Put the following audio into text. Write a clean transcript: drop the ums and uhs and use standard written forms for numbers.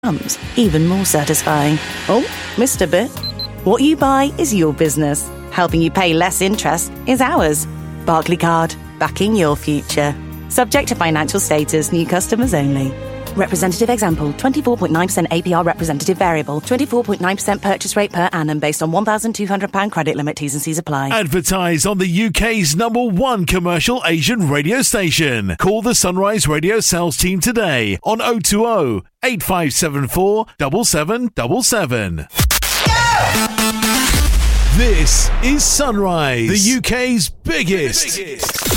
becomes even more satisfying. Oh, missed a bit. What you buy is your business. Helping you pay less interest is ours. Barclaycard, backing your future. Subject to financial status, new customers only. Representative example, 24.9% APR representative variable, 24.9% purchase rate per annum based on £1,200 credit limit. T's and C's apply. Advertise on the UK's #1 commercial Asian radio station. Call the Sunrise Radio sales team today on 020 8574 7777. This is Sunrise, the UK's biggest